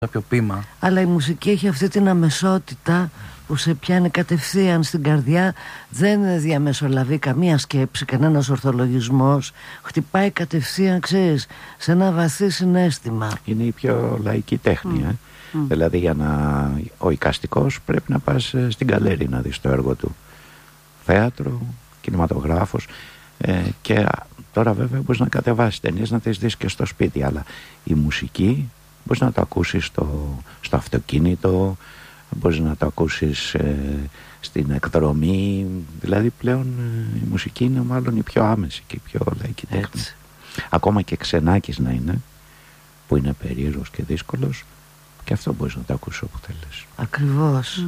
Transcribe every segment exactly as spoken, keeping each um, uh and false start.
κάποιο πείμα. Αλλά η μουσική έχει αυτή την αμεσότητα που σε πιάνει κατευθείαν στην καρδιά. Δεν διαμεσολαβεί καμία σκέψη, κανένας ορθολογισμός. Χτυπάει κατευθείαν, ξέρεις, σε ένα βαθύ συναίσθημα. Είναι η πιο λαϊκή τέχνη. Mm. Ε? Mm. Δηλαδή για να... ο εικαστικός πρέπει να πας στην γκαλέρι να δεις το έργο του. Θέατρο, κινηματογράφος. Ε, και τώρα βέβαια μπορείς να κατεβάσεις ταινίες, να τις δεις και στο σπίτι. Αλλά η μουσική μπορείς να το ακούσεις στο, στο αυτοκίνητο, μπορείς να το ακούσεις ε, στην εκδρομή. Δηλαδή πλέον ε, η μουσική είναι μάλλον η πιο άμεση και η πιο λαϊκή τέχνη. Ακόμα και ξενάκης να είναι, που είναι περίεργος και δύσκολος, και αυτό μπορείς να το ακούσεις όπου θέλεις. Ακριβώς. Mm.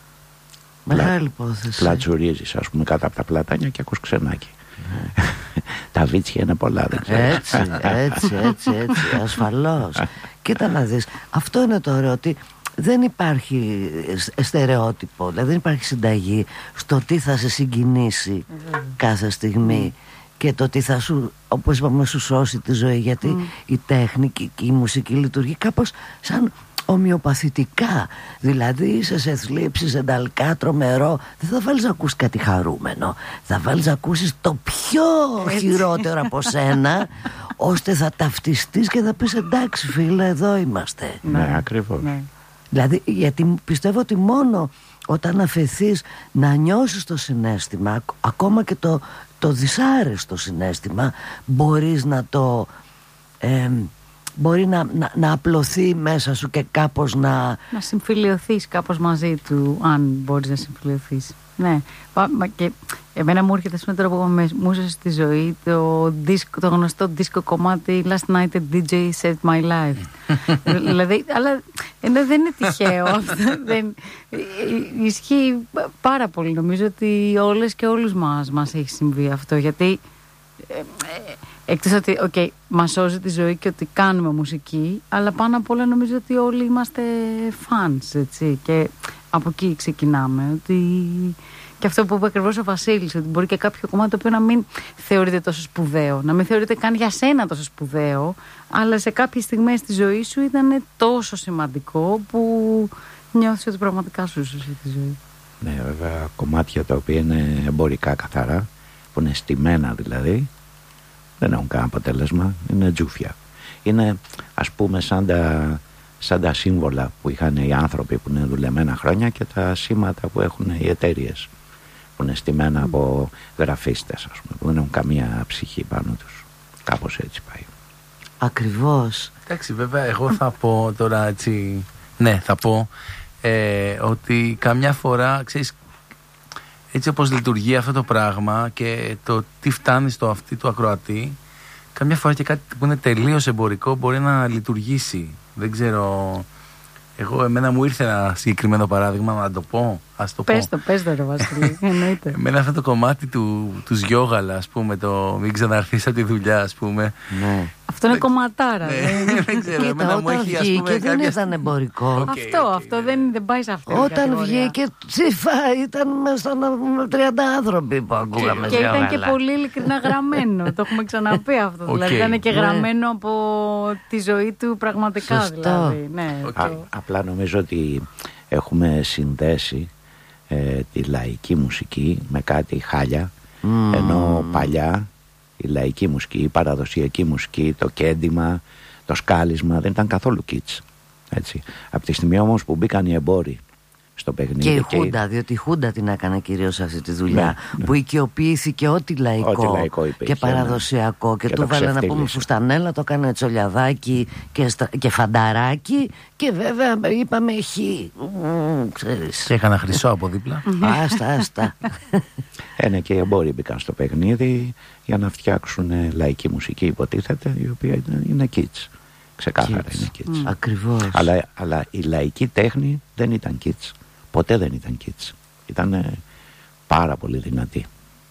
Μεγάλη υπόθεση. Πλατσουρίζεις ας πούμε κάτω από τα πλατάνια και ακούς ξενάκι. Mm. Τα βίτσια είναι πολλά, δεν ξέρω. Έτσι, έτσι, έτσι, έτσι, ασφαλώς. Κοίτα να δεις, αυτό είναι το ωραίο, ότι δεν υπάρχει στερεότυπο, δηλαδή δεν υπάρχει συνταγή στο τι θα σε συγκινήσει mm. κάθε στιγμή mm. και το τι θα σου, όπως είπαμε, σου σώσει τη ζωή, γιατί mm. η τέχνη και η μουσική λειτουργεί κάπως σαν ομοιοπαθητικά. Δηλαδή είσαι σε θλίψεις, ενταλικά, τρομερό, δεν θα βάλεις να ακούσεις κάτι χαρούμενο, θα βάλεις να ακούσεις το πιο χειρότερο από σένα, ώστε θα ταυτιστείς και θα πεις εντάξει φίλε, εδώ είμαστε. Ναι, ακριβώς. Ναι. Δηλαδή, γιατί πιστεύω ότι μόνο όταν αφαιθείς να νιώσεις το συναίσθημα, ακόμα και το, το δυσάρεστο συναίσθημα, μπορείς να το ε, μπορεί να, να, να απλωθεί μέσα σου και κάπως να... Να συμφιλιωθείς κάπως μαζί του, αν μπορείς να συμφιλιωθείς. Ναι, μα και εμένα μου έρχεται σήμερα τώρα που με μουσες στη ζωή το, δίσκο, το γνωστό δίσκο κομμάτι Last Night a ντι τζέι Saved My Life. Δηλαδή, αλλά ενώ δεν είναι τυχαίο αυτό, δεν, ισχύει πάρα πολύ. Νομίζω ότι όλες και όλους μας, μας έχει συμβεί αυτό, γιατί ε, ε, εκτός ότι okay, μας σώζει τη ζωή και ότι κάνουμε μουσική, αλλά πάνω απ' όλα νομίζω ότι όλοι είμαστε fans, έτσι, και από εκεί ξεκινάμε, ότι και αυτό που είπε ακριβώς ο Βασίλης, ότι μπορεί και κάποιο κομμάτι το οποίο να μην θεωρείται τόσο σπουδαίο, να μην θεωρείται καν για σένα τόσο σπουδαίο, αλλά σε κάποιες στιγμές της ζωής σου ήταν τόσο σημαντικό που νιώθεις ότι πραγματικά σου ζούσε τη ζωή. Ναι, βέβαια κομμάτια τα οποία είναι εμπορικά καθαρά, που είναι στημένα δηλαδή, δεν έχουν κανένα αποτέλεσμα, είναι τζούφια. Είναι ας πούμε σαν τα, σαν τα σύμβολα που είχαν οι άνθρωποι που είναι δουλεμένα χρόνια και τα σήματα που έχουν οι εταιρείες που είναι στημένα mm. από γραφίστες, ας πούμε, που δεν έχουν καμία ψυχή πάνω τους. Κάπως έτσι πάει. Ακριβώς. Εντάξει, βέβαια εγώ θα πω τώρα έτσι, ναι θα πω ε, ότι καμιά φορά, ξέρεις, έτσι όπως λειτουργεί αυτό το πράγμα και το τι φτάνει στο αυτί του ακροατή, καμιά φορά και κάτι που είναι τελείως εμπορικό μπορεί να λειτουργήσει. Δεν ξέρω. Εγώ, εμένα μου ήρθε ένα συγκεκριμένο παράδειγμα, να το πω. Ας το πες πω. το, πες το ρε Βασίλη, εννοείται. Εμένα αυτό το κομμάτι του, του Σγιόγαλα, ας πούμε, το μην ξαναρθείς από τη δουλειά, ας πούμε. Ναι. Αυτό είναι κομματάρα. Ναι, δεν ξέρω. Κοίτα, εμένα μου όταν έχει, ας βγήκε πούμε, δεν κάποια... ήταν εμπορικό. Okay, αυτό, okay, αυτό ναι. δεν, δεν πάει σε αυτό. Όταν βγήκε τσίφα ήταν μέσα στα τριάντα άνθρωποι που ακούγαμε. Και ήταν και πολύ ειλικρινά γραμμένο. Το έχουμε ξαναπεί αυτό. Okay. Δηλαδή ήταν και γραμμένο από τη ζωή του πραγματικά. Σωστό. Δηλαδή. Ναι, okay. Α, απλά νομίζω ότι έχουμε συνδέσει ε, τη λαϊκή μουσική με κάτι χάλια, mm. ενώ παλιά η λαϊκή μουσική, η παραδοσιακή μουσική, το κέντημα, το σκάλισμα δεν ήταν καθόλου kitsch, έτσι. Από τη στιγμή όμως που μπήκαν οι εμπόροι στο παιχνίδι. Και η Χούντα, διότι η Χούντα την έκανε κυρίως αυτή τη δουλειά, ναι, ναι. που οικειοποιήθηκε ό,τι λαϊκό, ό,τι λαϊκό υπήρχε, και παραδοσιακό, ναι. και, και του βάλε να πούμε φουστανέλα, το έκανε τσολιαδάκι και, στα, και φανταράκι, και βέβαια είπαμε χ. Ξέρεις. Και έκανα χρυσό από δίπλα. Άστα, άστα. Ένα και οι εμπόροι μπήκαν στο παιχνίδι για να φτιάξουν λαϊκή μουσική, υποτίθεται, η οποία είναι kitsch. Ξεκάθαρα kids. Είναι kitsch. Mm. Ακριβώς. Αλλά, αλλά η λαϊκή τέχνη δεν ήταν kitsch. Ποτέ δεν ήταν kitsch. Ήταν πάρα πολύ δυνατή.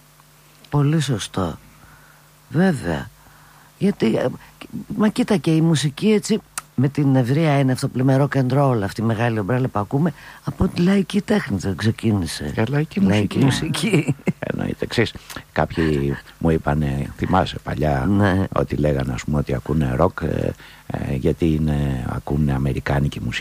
Πολύ σωστό. Βέβαια. Γιατί, μα κοίτα, και η μουσική έτσι με την ευρεία έννοια αυτό πλημερό κεντρόλ, αυτή η μεγάλη ομπρέλα που ακούμε, από τη λαϊκή τέχνη δεν ξεκίνησε. Για λαϊκή, λαϊκή μουσική. μουσική. Εννοείται, ξέρεις, κάποιοι μου είπαν, θυμάσαι παλιά, ναι. ότι λέγανε ας πούμε ότι ακούνε ροκ ε, ε, γιατί είναι, ακούνε αμερικάνικη μουσική.